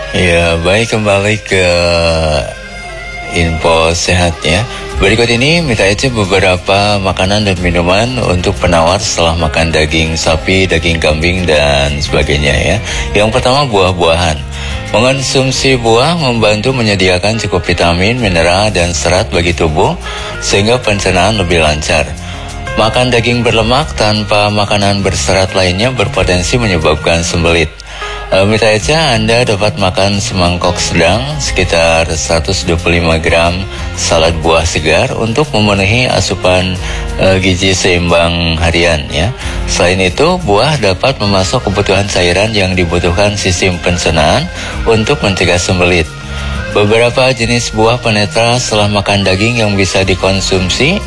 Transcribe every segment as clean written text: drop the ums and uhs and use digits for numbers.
Ya, baik, kembali ke info sehat ya. Berikut ini Mita Ece beberapa makanan dan minuman untuk penawar setelah makan daging sapi, daging kambing dan sebagainya ya. Yang pertama, buah-buahan. Mengonsumsi buah membantu menyediakan cukup vitamin, mineral dan serat bagi tubuh sehingga pencernaan lebih lancar. Makan daging berlemak tanpa makanan berserat lainnya berpotensi menyebabkan sembelit. Mita Ece, Anda dapat makan semangkok sedang sekitar 125 gram salad buah segar untuk memenuhi asupan gizi seimbang harian ya. Selain itu, buah dapat memasuk kebutuhan cairan yang dibutuhkan sistem pencernaan untuk mencegah sembelit. Beberapa jenis buah penetra setelah makan daging yang bisa dikonsumsi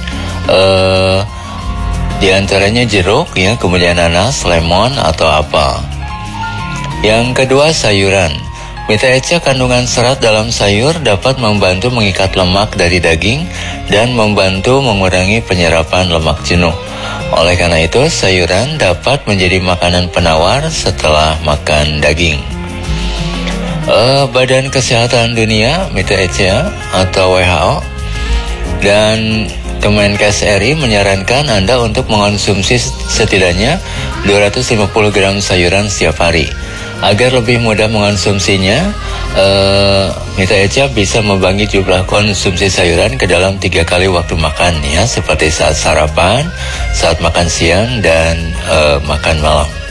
di antaranya jeruk ya, kemudian nanas, lemon atau apel. Yang kedua, sayuran. Mita Ece, kandungan serat dalam sayur dapat membantu mengikat lemak dari daging dan membantu mengurangi penyerapan lemak jenuh. Oleh karena itu, sayuran dapat menjadi makanan penawar setelah makan daging. Badan Kesehatan Dunia, Mita Ece, atau WHO, dan Kemenkes RI menyarankan Anda untuk mengonsumsi setidaknya 250 gram sayuran setiap hari. Agar lebih mudah mengonsumsinya, Mita Ece bisa membagi jumlah konsumsi sayuran ke dalam 3 kali waktu makan ya, seperti saat sarapan, saat makan siang, dan makan malam.